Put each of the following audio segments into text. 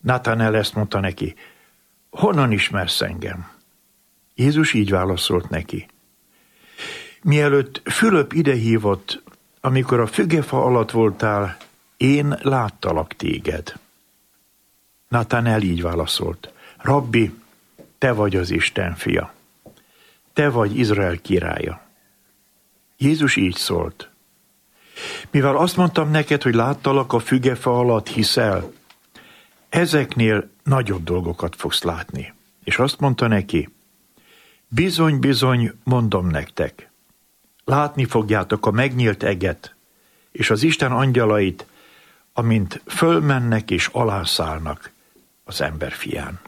Natanael ezt mondta neki: honnan ismersz engem? Jézus így válaszolt neki: mielőtt Fülöp idehívott, amikor a fügefa alatt voltál, én láttalak téged. Natanael így válaszolt: Rabbi, te vagy az Isten fia. Te vagy Izrael királya. Jézus így szólt: mivel azt mondtam neked, hogy láttalak a fügefa alatt, hiszel, ezeknél nagyobb dolgokat fogsz látni. És azt mondta neki: bizony, bizony, mondom nektek, látni fogjátok a megnyílt eget, és az Isten angyalait, amint fölmennek és alászállnak az ember fián.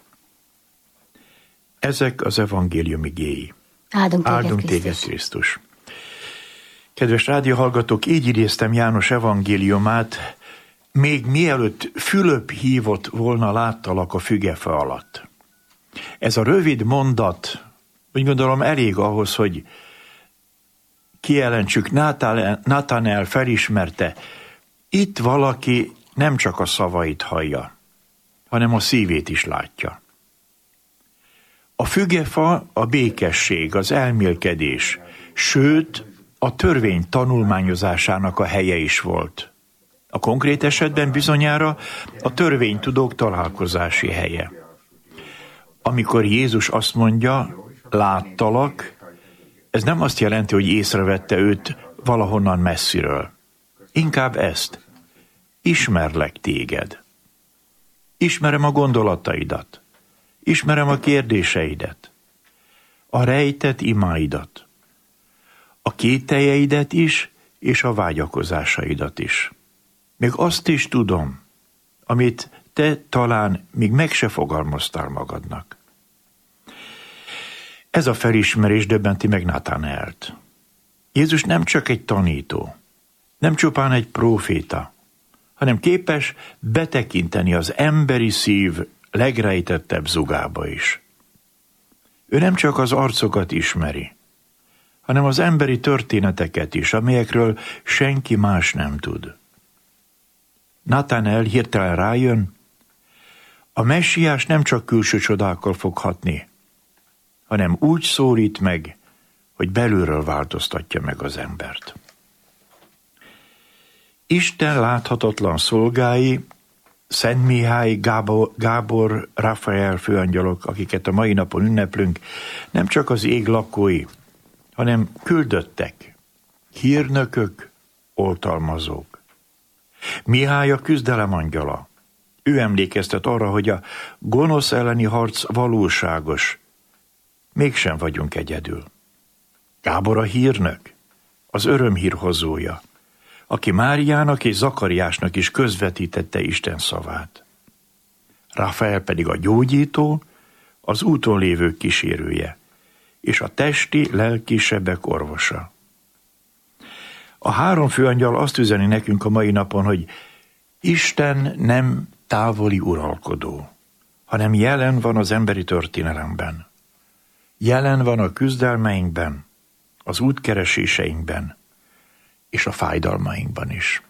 Ezek az evangélium igéi. Áldunk téged, Krisztus. Kedves rádióhallgatók, így idéztem János evangéliumát, még mielőtt Fülöp hívott volna, láttalak a fügefa alatt. Ez a rövid mondat, úgy gondolom, elég ahhoz, hogy kijelentsük, Natanael felismerte, itt valaki nem csak a szavait hallja, hanem a szívét is látja. A fügefa a békesség, az elmélkedés, sőt, a törvény tanulmányozásának a helye is volt. A konkrét esetben bizonyára a törvénytudók találkozási helye. Amikor Jézus azt mondja, láttalak, ez nem azt jelenti, hogy észrevette őt valahonnan messziről. Inkább ezt: ismerlek téged. Ismerem a gondolataidat. Ismerem a kérdéseidet. A rejtett imáidat. A kételjeidet is, és a vágyakozásaidat is. Még azt is tudom, amit te talán még meg se fogalmaztál magadnak. Ez a felismerés döbbenti meg Natanaelt. Jézus nem csak egy tanító, nem csupán egy próféta, hanem képes betekinteni az emberi szív legrejtettebb zugába is. Ő nem csak az arcokat ismeri, hanem az emberi történeteket is, amelyekről senki más nem tud. Natanael hirtelen rájön, a messiás nem csak külső csodákkal fog hatni, hanem úgy szólít meg, hogy belülről változtatja meg az embert. Isten láthatatlan szolgái, Szent Mihály, Gábor, Rafael főangyalok, akiket a mai napon ünneplünk, nem csak az ég lakói, hanem küldöttek, hírnökök, oltalmazók. Mihály a küzdelem angyala. Ő emlékeztet arra, hogy a gonosz elleni harc valóságos. Mégsem vagyunk egyedül. Gábor a hírnök, az örömhír hozója, aki Máriának és Zakariásnak is közvetítette Isten szavát. Rafael pedig a gyógyító, az úton lévők kísérője, és a testi, lelki sebek orvosa. A három főangyal azt üzeni nekünk a mai napon, hogy Isten nem távoli uralkodó, hanem jelen van az emberi történelemben. Jelen van a küzdelmeinkben, az útkereséseinkben, és a fájdalmainkban is.